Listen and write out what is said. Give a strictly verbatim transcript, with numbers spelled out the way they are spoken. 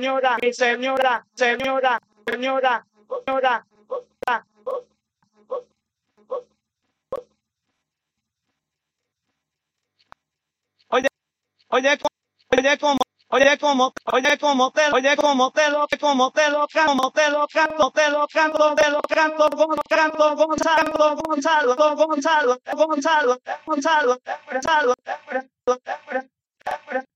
señora, mi señora, señora, señora, señora. Oye, oye, oye, como, oye, como, oye, como te, oye, como te lo, como te lo, como te lo canto, te lo canto, te lo canto, canto, Gonzalo, Gonzalo, Gonzalo, Gonzalo, Gonzalo, Gonzalo, Gonzalo,